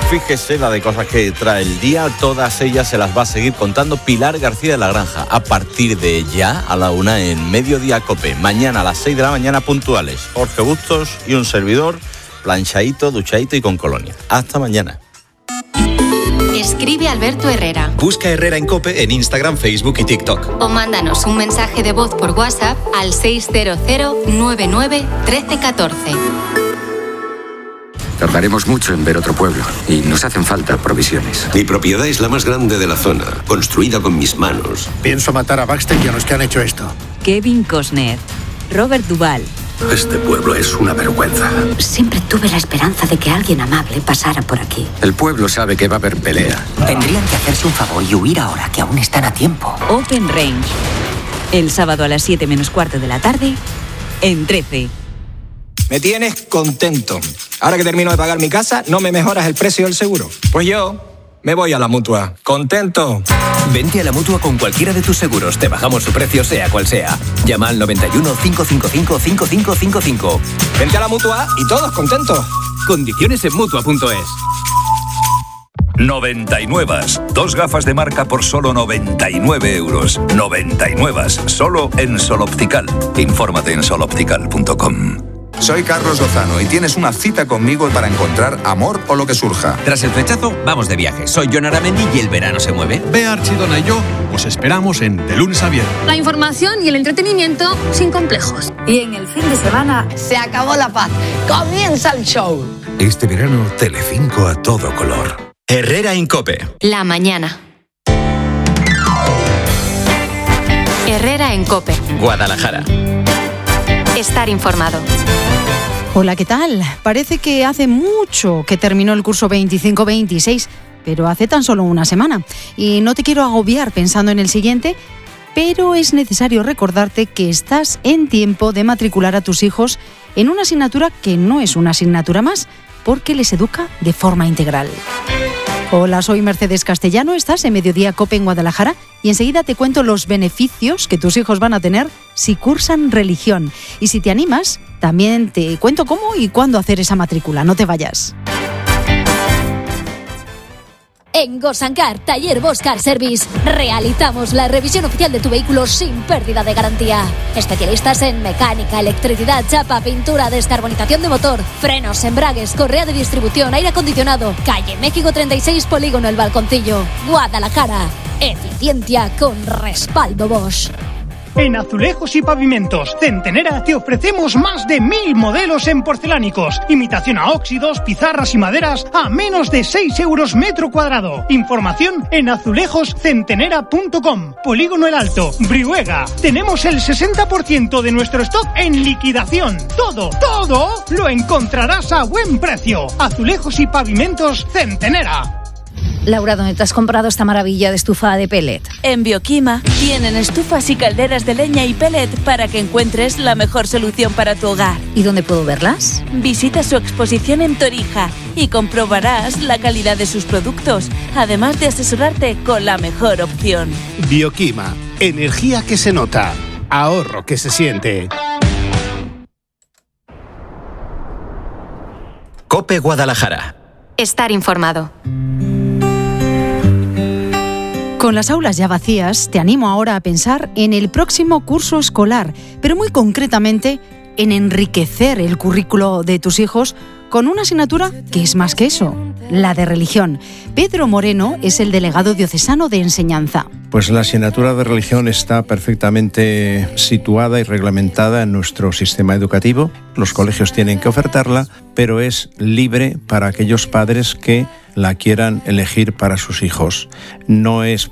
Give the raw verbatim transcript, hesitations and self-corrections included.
Fíjese la de cosas que trae el día, todas ellas se las va a seguir contando Pilar García de la Granja a partir de ya a la una en Mediodía Cope. Mañana a las seis de la mañana puntuales. Jorge Bustos y un servidor, planchadito, duchadito y con colonia. Hasta mañana. Escribe Alberto Herrera. Busca Herrera en COPE en Instagram, Facebook y TikTok. O mándanos un mensaje de voz por WhatsApp al seis cero cero nueve nueve uno tres uno cuatro. Tardaremos mucho en ver otro pueblo y nos hacen falta provisiones. Mi propiedad es la más grande de la zona, construida con mis manos. Pienso matar a Baxter y a los que han hecho esto. Kevin Costner, Robert Duvall. Este pueblo es una vergüenza. Siempre tuve la esperanza de que alguien amable pasara por aquí. El pueblo sabe que va a haber pelea. Tendrían que hacerse un favor y huir ahora, que aún están a tiempo. Open Range. El sábado a las siete menos cuarto de la tarde, en trece. Me tienes contento. Ahora que termino de pagar mi casa, ¿no me mejoras el precio del seguro? Pues yo me voy a la Mutua. ¿Contento? Vente a la Mutua con cualquiera de tus seguros. Te bajamos su precio, sea cual sea. Llama al noventa y uno, cinco cinco cinco, cinco cinco cinco cinco. Vente a la Mutua y todos contentos. Condiciones en Mutua punto es. noventa y nueve. Dos gafas de marca por solo noventa y nueve euros. noventa y nueve. Solo en Sol Optical. Infórmate en sol optical punto com. Soy Carlos Lozano y tienes una cita conmigo para encontrar amor o lo que surja. Tras el flechazo, vamos de viaje. Soy Jon Aramendi y el verano se mueve. Bea Archidona y yo os esperamos en De Lunes a Viernes. La información y el entretenimiento sin complejos. Y en el fin de semana se acabó la paz. Comienza el show. Este verano, Telecinco a todo color. Herrera en COPE. La mañana. Herrera en COPE. Guadalajara. Estar informado. Hola, ¿qué tal? Parece que hace mucho que terminó el curso veinticinco veintiséis, pero hace tan solo una semana. Y no te quiero agobiar pensando en el siguiente, pero es necesario recordarte que estás en tiempo de matricular a tus hijos en una asignatura que no es una asignatura más, porque les educa de forma integral. Hola, soy Mercedes Castellano, estás en Mediodía Cope en Guadalajara y enseguida te cuento los beneficios que tus hijos van a tener si cursan religión. Y si te animas, también te cuento cómo y cuándo hacer esa matrícula. No te vayas. En Gosancar, Taller Bosch Car Service, realizamos la revisión oficial de tu vehículo sin pérdida de garantía. Especialistas en mecánica, electricidad, chapa, pintura, descarbonización de motor, frenos, embragues, correa de distribución, aire acondicionado. Calle México treinta y seis, Polígono El Balconcillo, Guadalajara. Eficiencia con respaldo Bosch. En Azulejos y Pavimentos Centenera te ofrecemos más de mil modelos en porcelánicos, imitación a óxidos, pizarras y maderas a menos de seis euros metro cuadrado. Información en azulejos centenera punto com. Polígono El Alto, Brihuega. Tenemos el sesenta por ciento de nuestro stock en liquidación. Todo, todo lo encontrarás a buen precio. Azulejos y Pavimentos Centenera. Laura, ¿dónde te has comprado esta maravilla de estufa de pellet? En Bioquima tienen estufas y calderas de leña y pellet para que encuentres la mejor solución para tu hogar. ¿Y dónde puedo verlas? Visita su exposición en Torija y comprobarás la calidad de sus productos, además de asesorarte con la mejor opción. Bioquima, energía que se nota, ahorro que se siente. COPE Guadalajara. Estar informado. Con las aulas ya vacías, te animo ahora a pensar en el próximo curso escolar, pero muy concretamente en enriquecer el currículo de tus hijos con una asignatura que es más que eso, la de religión. Pedro Moreno es el delegado diocesano de enseñanza. Pues la asignatura de religión está perfectamente situada y reglamentada en nuestro sistema educativo. Los colegios tienen que ofertarla, pero es libre para aquellos padres que la quieran elegir para sus hijos. No es